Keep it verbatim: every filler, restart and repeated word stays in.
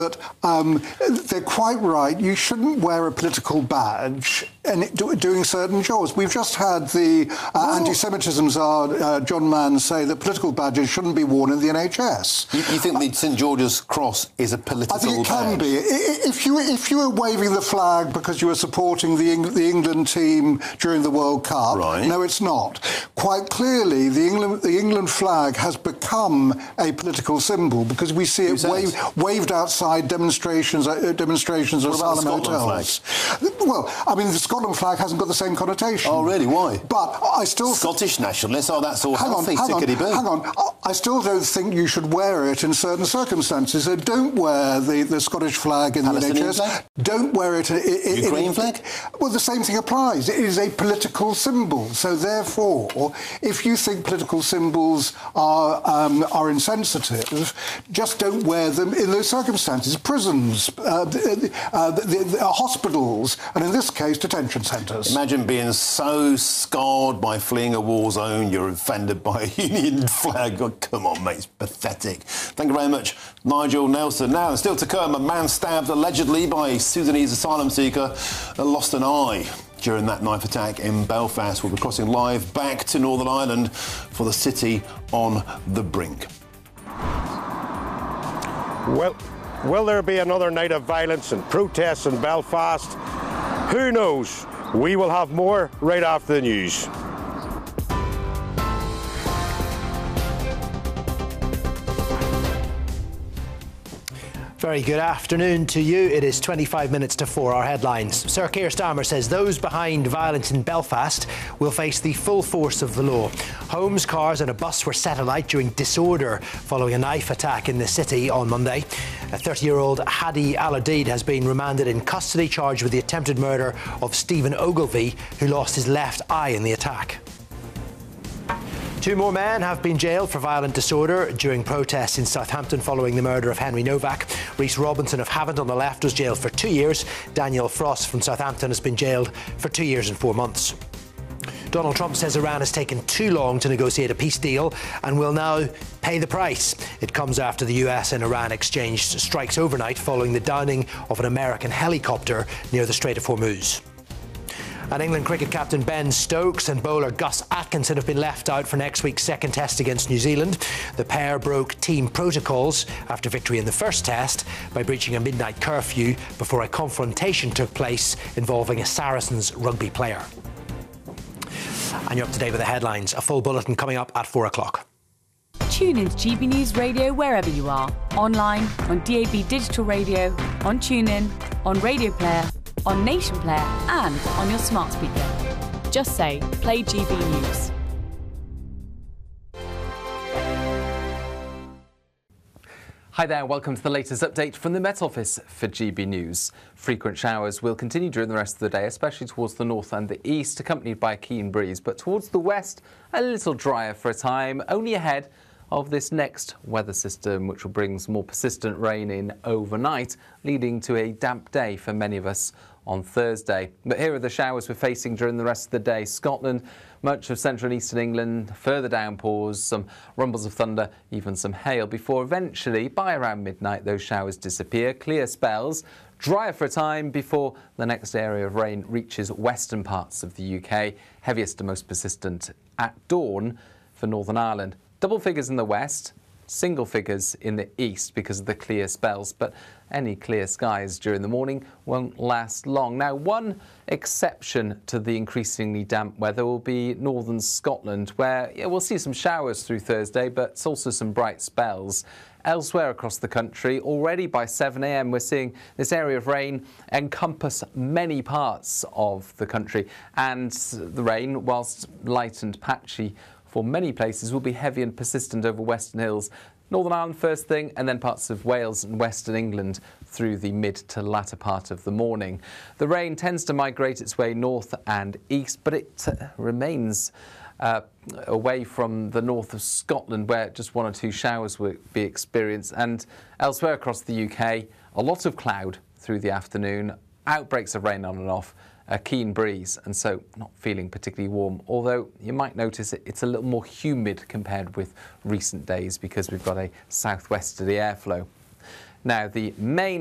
But um, they're quite right. You shouldn't wear a political badge and it, do, doing certain jobs. We've just had the uh, anti-Semitism czar, uh, John Mann, say that political badges shouldn't be worn in the N H S. You, you think the St George's Cross is a political badge? I think it can badge? be. If you if you were waving the flag because you were supporting the, Eng the England team during the World Cup, right. No, it's not. Quite clearly, the England the England flag has become a political symbol because we see it wave, waved outside demonstrations uh, demonstrations of asylum hotels. Flag? Well, I mean, the Scotland flag hasn't got the same connotation. Oh, really? Why? But I still... Scottish nationalists? Oh, that's all hang healthy, on, hang tickety on, hang on. I still don't think you should wear it in certain circumstances. So don't wear the, the Scottish flag in Palestinian the N H S. Flag? Don't wear it... in Ukraine in, flag? Well, the same thing applies. It is a political symbol. So therefore, if you think political symbols are, um, are insensitive, just don't wear them in those circumstances. Prisons, Uh, the, uh, the, the hospitals, and in this case, detention centres. Imagine being so scarred by fleeing a war zone, you're offended by a Union flag. Oh, come on, mate, it's pathetic. Thank you very much, Nigel Nelson. Now, still to come, a man stabbed allegedly by a Sudanese asylum seeker that lost an eye during that knife attack in Belfast. We'll be crossing live back to Northern Ireland for the city on the brink. Well... Will there be another night of violence and protests in Belfast? Who knows? We will have more right after the news. Very good afternoon to you. It is twenty-five minutes to four. Our headlines. Sir Keir Starmer says those behind violence in Belfast will face the full force of the law. Homes, cars and a bus were set alight during disorder following a knife attack in the city on Monday. A thirty-year-old Hadi Al-Adid has been remanded in custody, charged with the attempted murder of Stephen Ogilvie, who lost his left eye in the attack. Two more men have been jailed for violent disorder during protests in Southampton following the murder of Henry Novak. Rhys Robinson of Havant on the left was jailed for two years. Daniel Frost from Southampton has been jailed for two years and four months. Donald Trump says Iran has taken too long to negotiate a peace deal and will now pay the price. It comes after the U S and Iran exchanged strikes overnight following the downing of an American helicopter near the Strait of Hormuz. And England cricket captain Ben Stokes and bowler Gus Atkinson have been left out for next week's second test against New Zealand. The pair broke team protocols after victory in the first test by breaching a midnight curfew before a confrontation took place involving a Saracens rugby player. And you're up to date with the headlines. A full bulletin coming up at four o'clock. Tune in to G B News Radio wherever you are. Online, on D A B Digital Radio, on TuneIn, on Radio Player, on Nation Player and on your smart speaker. Just say, play G B News. Hi there, welcome to the latest update from the Met Office for G B News. Frequent showers will continue during the rest of the day, especially towards the north and the east, accompanied by a keen breeze. But towards the west, a little drier for a time, only ahead of this next weather system, which will bring some more persistent rain in overnight, leading to a damp day for many of us on Thursday. But here are the showers we're facing during the rest of the day. Scotland, much of central and eastern England, further downpours, some rumbles of thunder, even some hail, before eventually, by around midnight, those showers disappear. Clear spells, drier for a time before the next area of rain reaches western parts of the U K. Heaviest and most persistent at dawn for Northern Ireland. Double figures in the west, single figures in the east because of the clear spells, but any clear skies during the morning won't last long. Now, one exception to the increasingly damp weather will be northern Scotland, where yeah, we'll see some showers through Thursday, but it's also some bright spells. Elsewhere across the country, already by seven a m, we're seeing this area of rain encompass many parts of the country, and the rain, whilst light and patchy for many places, will be heavy and persistent over Western Hills. Northern Ireland first thing, and then parts of Wales and Western England through the mid to latter part of the morning. The rain tends to migrate its way north and east, but it uh, remains uh, away from the north of Scotland, where just one or two showers will be experienced. And elsewhere across the U K, a lot of cloud through the afternoon, outbreaks of rain on and off, a keen breeze, and so not feeling particularly warm, although you might notice it, it's a little more humid compared with recent days because we've got a southwesterly airflow. Now, the main